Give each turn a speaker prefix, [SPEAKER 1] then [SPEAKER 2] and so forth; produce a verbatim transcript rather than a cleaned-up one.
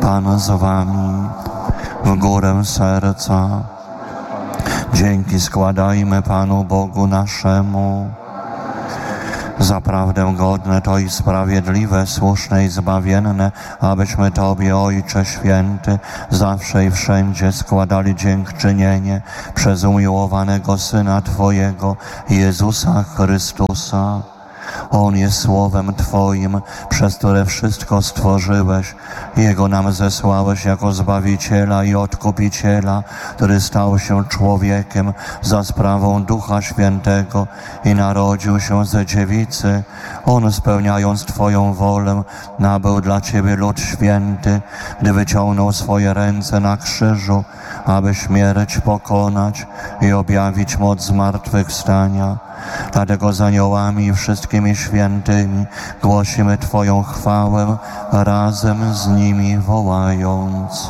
[SPEAKER 1] Pan z wami, w górę serca. Dzięki składajmy Panu Bogu naszemu. Zaprawdę godne to i sprawiedliwe, słuszne i zbawienne, abyśmy Tobie, Ojcze Święty, zawsze i wszędzie składali dziękczynienie przez umiłowanego Syna Twojego, Jezusa Chrystusa. On jest Słowem Twoim, przez które wszystko stworzyłeś. Jego nam zesłałeś jako Zbawiciela i Odkupiciela, który stał się człowiekiem za sprawą Ducha Świętego i narodził się ze dziewicy. On, spełniając Twoją wolę, nabył dla Ciebie lud święty, gdy wyciągnął swoje ręce na krzyżu, aby śmierć pokonać i objawić moc zmartwychwstania. Dlatego z aniołami i wszystkimi świętymi głosimy Twoją chwałę, razem z nimi wołając.